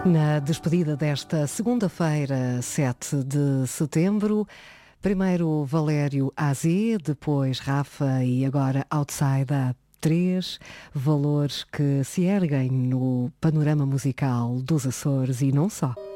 Na despedida desta segunda-feira, 7 de setembro, primeiro Valério AZ, depois Rafa e agora Outside. Três valores que se erguem no panorama musical dos Açores e não só.